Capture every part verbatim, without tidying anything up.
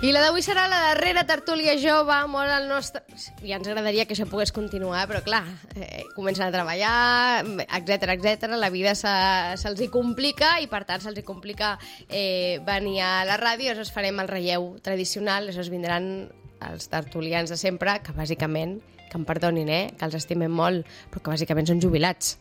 I la d'avui serà la darrera tertúlia jove, molt al nostre... Ja ens agradaria que això pogués continuar, però clar, eh, comencen a treballar, etcètera, etcètera. La vida se, se'ls hi complica i, per tant, se'ls hi complica eh, venir a la ràdio. Aleshores farem el relleu tradicional, aleshores vindran els tertulians de sempre, que bàsicament, que em perdonin, eh, que els estimem molt, però que bàsicament són jubilats.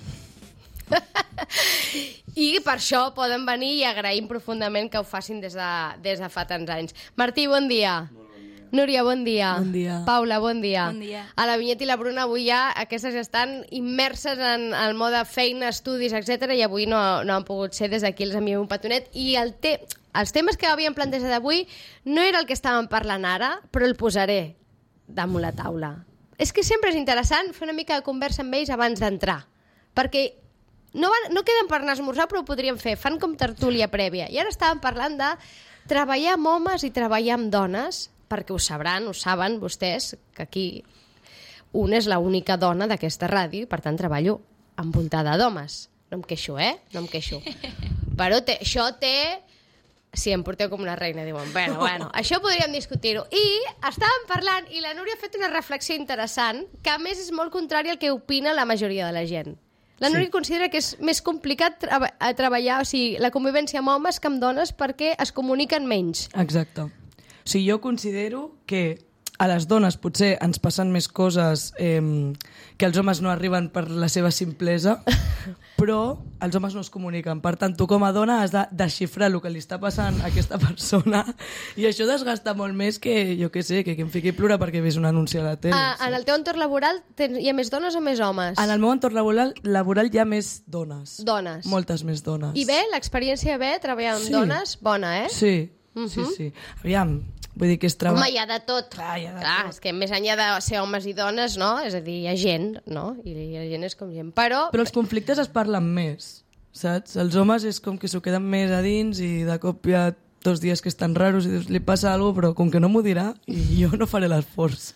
I per això poden venir i agraïm profundament que ho facin des de, des de fa tants anys. Martí, bon dia. Molt bon dia. Núria, bon dia. Bon dia. Paula, bon dia. Bon dia. A la Vinyet i la Bruna avui ja aquestes ja estan immerses en el mode feina, estudis, etcètera, i avui no, no han pogut ser. Des d'aquí els enviem un petonet. I el te els temes que havíem plantejat avui no era el que estàvem parlant ara, però el posaré damunt la taula. És que sempre és interessant fer una mica de conversa amb ells abans d'entrar, perquè No, van, no queden per anar a esmorzar, però ho podríem fer. Fan com tertúlia prèvia. I ara estàvem parlant de treballar amb homes i treballar amb dones, perquè ho sabran, ho saben vostès, que aquí una és l'única dona d'aquesta ràdio i, per tant, treballo envoltada d'homes. No em queixo, eh? No em queixo. Però té, això té... Sí, em porteu com una reina, diuen. Bueno, bueno, això podríem discutir-ho. I estàvem parlant, i la Núria ha fet una reflexió interessant, que a més és molt contrari al que opina la majoria de la gent. La Núria sí. considera que és més complicat tra a treballar, o sigui, la convivència amb homes que amb dones perquè es comuniquen menys. Exacte. O sigui, jo considero que a les dones potser ens passen més coses eh, que els homes no arriben per la seva simplesa, però els homes no es comuniquen. Per tant, tu com a dona has de desxifrar el que li està passant a aquesta persona i això desgasta molt més que, jo què sé, que, que em fiqui a plorar perquè veus un anunci a la tele. Ah, sí. En el teu entorn laboral hi ha més dones o més homes? En el meu entorn laboral, laboral hi ha més dones. Dones. Moltes més dones. I bé, l'experiència bé, treballar amb sí. dones, bona, eh? Sí, uh -huh. sí, sí. Aviam, vull dir que és treball... Home, hi ha de tot. Clar, hi ha de Clar, tot. és que més enllà de ser homes i dones, no? És a dir, hi ha gent, no? I la gent és com gent. Però... Però els conflictes es parlen més, saps? Els homes és com que s'ho queden més a dins i de cop hi ha dos dies que estan raros i dius, li passa alguna cosa, però com que no m'ho dirà, i jo no faré l'esforç.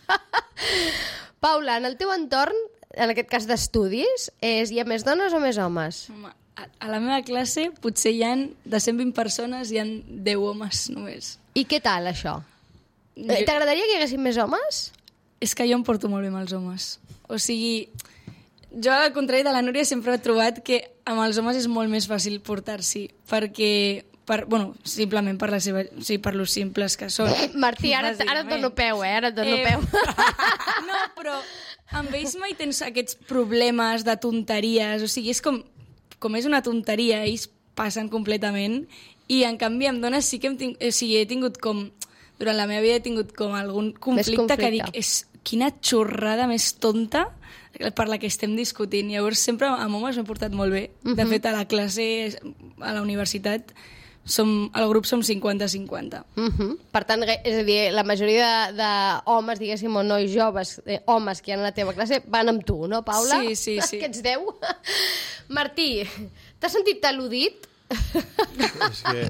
Paula, en el teu entorn, en aquest cas d'estudis, és, hi ha més dones o més homes? Home, a, a la meva classe potser hi ha, de cent vint persones, hi ha deu homes només. I què tal, això? T'agradaria que hi haguessin més homes? És que jo em porto molt bé amb els homes. O sigui, jo, al contrari de la Núria, sempre he trobat que amb els homes és molt més fàcil portar-s'hi, perquè, per, bueno, simplement per, la seva, o sigui, per los simples que són. Martí, ara, ara et dono peu, eh? Ara et dono eh, peu. No, però amb ells mai tens aquests problemes de tonteries, o sigui, és com, com és una tonteria, ells passen completament, i en canvi amb dones sí que hem tingut, o sigui, he tingut com... Durant la meva vida he tingut com algun conflicte, conflicte. que dic, és quina xorrada més tonta per la que estem discutint. Llavors sempre amb homes m'he portat molt bé. Uh -huh. De fet, a la classe, a la universitat, som, el grup som cinquanta cinquanta. Uh -huh. Per tant, és a dir, la majoria d'homes, diguéssim, o nois joves, eh, homes que hi ha a la teva classe, van amb tu, no, Paula? Sí, sí, sí. Que ets deu. Martí, t'has sentit al·ludit? És que...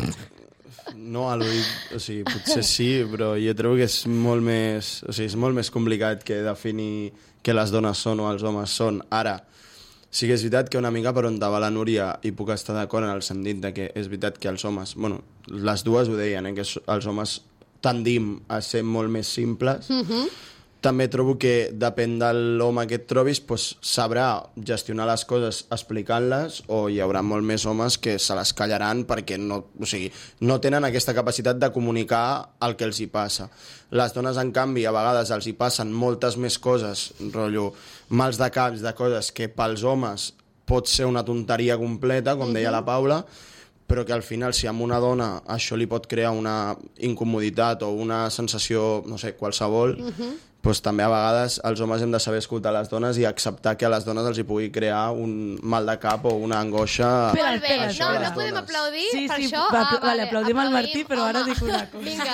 No, al·ludit, o sigui, potser sí, però jo trobo que és molt més, o sigui, és molt més complicat que definir què les dones són o els homes són. Ara, sí que és veritat que una mica per on va la Núria i puc estar d'acord en el sentit de que és veritat que els homes, bueno, les dues ho deien, eh, que els homes tendim a ser molt més simples. Uh-huh. També trobo que depèn de l'home que et trobis, doncs sabrà gestionar les coses explicant-les, o hi haurà molt més homes que se les callaran perquè no, o sigui, no tenen aquesta capacitat de comunicar el que els hi passa. Les dones, en canvi, a vegades els hi passen moltes més coses, rotllo, mals de caps, de coses que pels homes pot ser una tonteria completa, com deia la Paula, però que al final, si a una dona això li pot crear una incomoditat o una sensació, no sé, qualsevol, uh-huh. doncs també a vegades els homes hem de saber escoltar les dones i acceptar que a les dones els hi pugui crear un mal de cap o una angoixa. Molt bé, no, no podem aplaudir sí, per sí, això? Va, ah, vale, aplaudim al Martí, però home. ara dic una cosa. Vinga.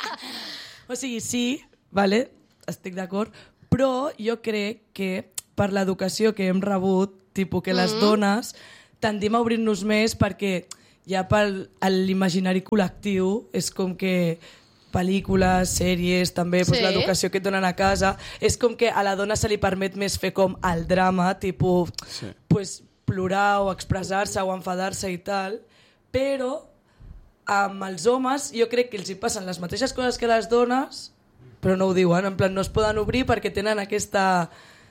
O sigui, sí, vale, estic d'acord, però jo crec que per l'educació que hem rebut, tipus que les mm-hmm. dones tendim a obrir-nos més perquè ja per l'imaginari col·lectiu és com que pel·lícules, sèries, també sí. pues, l'educació que et donen a casa, és com que a la dona se li permet més fer com el drama, tipus sí. pues, plorar o expressar-se o enfadar-se i tal, però amb els homes jo crec que els hi passen les mateixes coses que les dones, però no ho diuen, en plan no es poden obrir perquè tenen aquesta...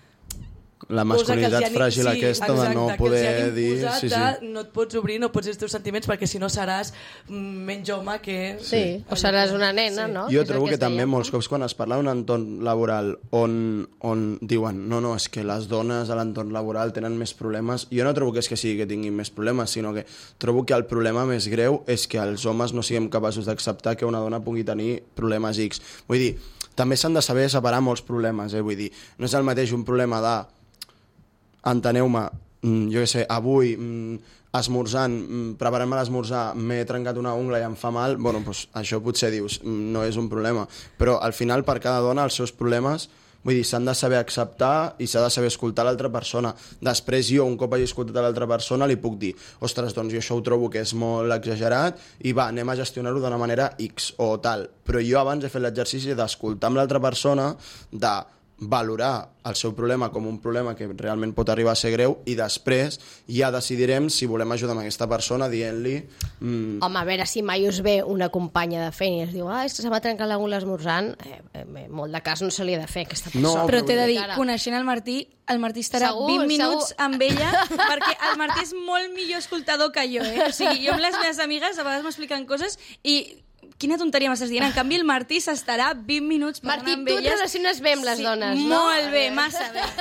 La masculinitat han... fràgil sí, aquesta exacte, de no poder dir... Sí, sí. De, no et pots obrir, no pots dir els teus sentiments perquè si no seràs menys home que... Sí, sí. O seràs una nena, sí. no? Jo trobo que, que també molts cops quan es parla d'un entorn laboral on, on diuen no, no, és que les dones a l'entorn laboral tenen més problemes, jo no trobo que és que sigui que tinguin més problemes, sinó que trobo que el problema més greu és que els homes no siguem capaços d'acceptar que una dona pugui tenir problemes X. Vull dir, també s'han de saber separar molts problemes, eh? Vull dir, no és el mateix un problema de enteneu-me, jo què sé, avui esmorzant, preparant-me l'esmorzar, m'he trencat una ungla i em fa mal, bueno, doncs això potser dius, no és un problema, però al final per cada dona els seus problemes, vull dir, s'han de saber acceptar i s'ha de saber escoltar l'altra persona. Després jo, un cop hagi escoltat l'altra persona, li puc dir, ostres, doncs jo això ho trobo que és molt exagerat i va, anem a gestionar-ho d'una manera X o tal, però jo abans he fet l'exercici d'escoltar amb l'altra persona, de valorar el seu problema com un problema que realment pot arribar a ser greu i després ja decidirem si volem ajudar amb aquesta persona dient-li... Mm... Home, a veure, si mai us ve una companya de feina i es diu ah, és que se m'ha trencat l'ungla esmorzant, eh, eh, molt de cas no se li ha de fer aquesta persona. No, però t'he de dir, coneixent el Martí, el Martí estarà segur, vint minuts segur. amb ella perquè el Martí és molt millor escoltador que jo, eh? O sigui, jo amb les meves amigues a vegades m'expliquen coses i quina tonteria m'estàs dient? En canvi, el Martí s'estarà vint minuts parlant Martí, amb elles. elles. Martí, tu et relaciones bé amb les sí, dones, no? Molt bé, massa bé.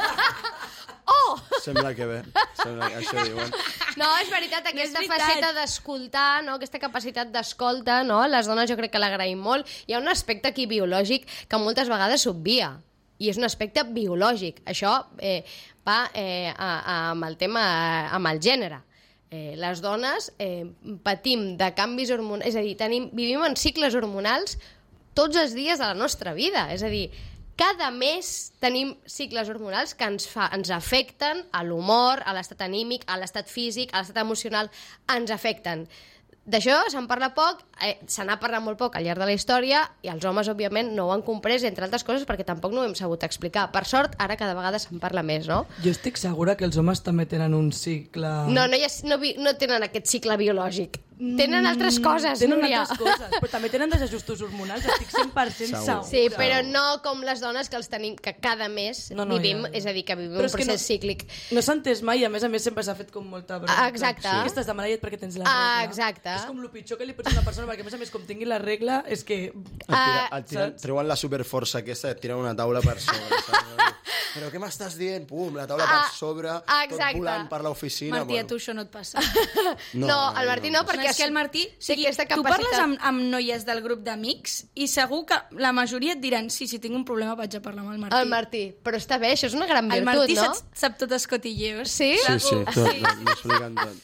Oh! Sembla que bé. Sembla que això diuen. No, és veritat, aquesta és veritat. faceta d'escoltar, no? Aquesta capacitat d'escolta, no? Les dones jo crec que l'agraïm molt. Hi ha un aspecte aquí biològic que moltes vegades s'obvia. I és un aspecte biològic. Això eh, va eh, a, a, amb el tema, amb el gènere. Eh, les dones eh, patim de canvis hormonals, és a dir, tenim, vivim en cicles hormonals tots els dies de la nostra vida, és a dir, cada mes tenim cicles hormonals que ens, fa, ens afecten a l'humor, a l'estat anímic, a l'estat físic, a l'estat emocional, ens afecten. D'això se'n parla poc, eh, se n'ha parlat molt poc al llarg de la història i els homes, òbviament, no ho han comprès, entre altres coses, perquè tampoc no ho hem sabut explicar. Per sort, ara cada vegada se'n parla més, no? Jo estic segura que els homes també tenen un cicle... No, no, hi ha, no, no tenen aquest cicle biològic. Tenen altres coses, tenen Núria. altres coses, però també tenen desajustos hormonals, estic cent per cent segura. Sí, però no com les dones que els tenim, que cada mes no, no, vivim, ja, ja. és a dir, que vivim però un procés no, cíclic. No s'ha entès mai, a més a més sempre s'ha fet com molta broma. Ah, exacte. Sí. Estàs de maleït perquè tens la regla. Ah, exacte. És com el pitjor que li pots dir a una persona, perquè a més a més com tingui la regla, és que... Et, tira, et tiren, treuen la superforça aquesta i et tiren una taula per sobre. Però què m'estàs dient? Pum, la taula ah, per sobre, ah, tot volant per l'oficina. Martí, bueno. A tu això no et passa. No, no el Martí no, no perquè... No, és que el Martí... O sigui, tu parles amb, amb noies del grup d'amics i segur que la majoria et diran sí, si tinc un problema vaig a parlar amb el Martí. El Martí, però està bé, això és una gran virtut, no? El Martí no? sap, sap tot escotilleos. Sí? Sí, sí, tot, sí. M'expliquen tot.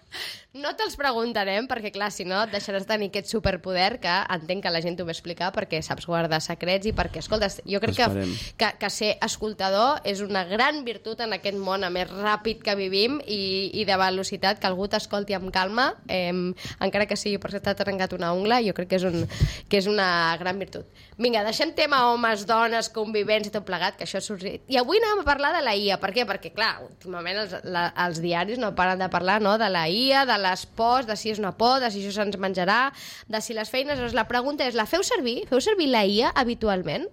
No te'ls preguntarem, perquè clar, si no et deixaràs tenir aquest superpoder que entenc que la gent t'ho va explicar perquè saps guardar secrets i perquè, escoltes, jo crec que, que, que ser escoltador és una gran virtut en aquest món a més ràpid que vivim i, i de velocitat, que algú t'escolti amb calma, eh, encara que sigui perquè t'ha trencat una ungla, jo crec que és, un, que és una gran virtut. Vinga, deixem tema homes, dones, convivents i tot plegat, que això és sorgit. I avui anem a parlar de la I A. Per què? Perquè, clar, últimament els, la, els diaris no paren de parlar, no?, de la I A, de les pors, de si és una por, de si això se'ns menjarà, de si les feines... Doncs la pregunta és, la feu servir? Feu servir la I A habitualment?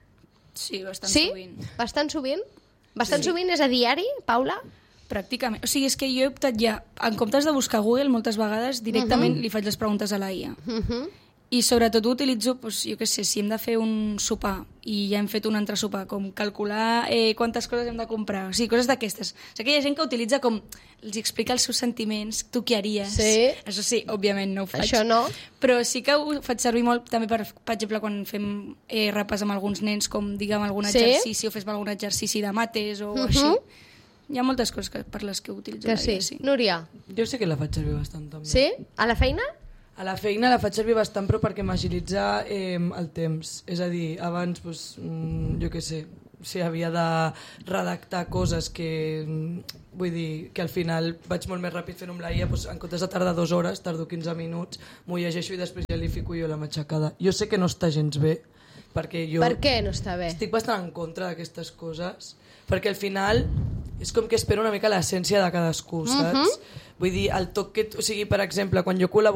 Sí, bastant sí? sovint. Bastant sovint? Bastant sí. sovint és a diari, Paula? Pràcticament. O sigui, és que jo he optat ja, en comptes de buscar a Google, moltes vegades directament uh -huh. li faig les preguntes a la I A. Uh -huh. I sobretot ho utilitzo, doncs, jo què sé, si hem de fer un sopar i ja hem fet un entresopar, com calcular eh, quantes coses hem de comprar, o sigui, coses d'aquestes. O sigui, hi ha gent que utilitza com, els explica els seus sentiments, tu què haries? Sí. Això sí, òbviament no ho faig. Això no. Però sí que ho faig servir molt també, per, per exemple, quan fem eh, repàs amb alguns nens, com, diguem, algun sí? exercici, o fes algun exercici de mates o uh -huh. així. Hi ha moltes coses que, per les que utilitzo. Que sí. sí. Núria? Jo sí que la faig servir bastant, també. Sí? A la feina? A la feina la faig servir bastant, però perquè m'agilitza eh, el temps. És a dir, abans, doncs, jo què sé, si havia de redactar coses que, vull dir, que al final vaig molt més ràpid fent amb la I A, doncs, en comptes de tardar dues hores, tardo quinze minuts, m'ho llegeixo i després ja li fico jo la matxacada. Jo sé que no està gens bé, perquè jo... Per què no està bé? Estic bastant en contra d'aquestes coses, perquè al final és com que espero una mica l'essència de cadascú, saps? Uh -huh. Vull dir, el toc que... O sigui, per exemple, quan jo col·laboro